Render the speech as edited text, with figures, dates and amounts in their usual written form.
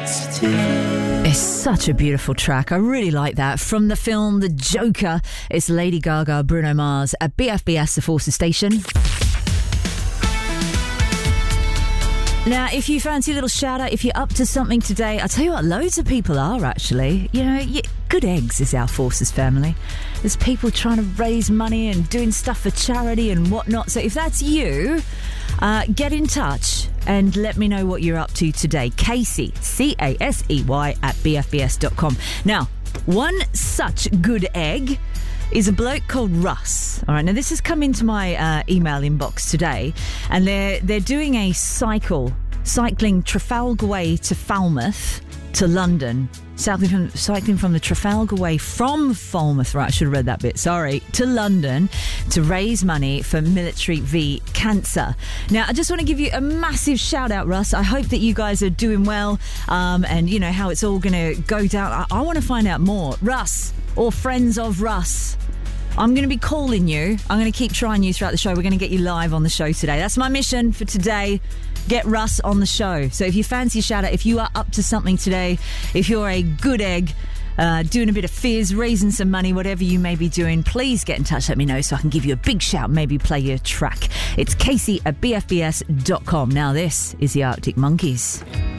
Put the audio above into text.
It's such a beautiful track. I really like that. From the film The Joker, it's Lady Gaga, Bruno Mars at BFBS, the Forces Station. Now, if you fancy a little shout out, if you're up to something today, I'll tell you what, loads of people are actually. You know, Good Eggs is our Forces family. There's people trying to raise money and doing stuff for charity and whatnot. So if that's you, get in touch and let me know what you're up to today. Casey, C-A-S-E-Y at BFBS.com. Now, one such good egg is a bloke called Russ. All right, now this has come into my email inbox today, and they're doing a cycling Trafalgar Way to Falmouth to London. Cycling from the Trafalgar Way from Falmouth, right, I should have read that bit, sorry, to London to raise money for Military v Cancer. Now, I just want to give you a massive shout out, Russ. I hope that you guys are doing well, and you know how it's all going to go down. I want to find out more. Russ, or friends of Russ, I'm going to be calling you. I'm going to keep trying you throughout the show. We're going to get you live on the show today. That's my mission for today. Get Russ on the show. So if you fancy a shout out, if you are up to something today, if you're a good egg, doing a bit of fizz, raising some money, whatever you may be doing, please get in touch. Let me know so I can give you a big shout, maybe play your track. It's Casey at BFBS.com. Now this is the Arctic Monkeys.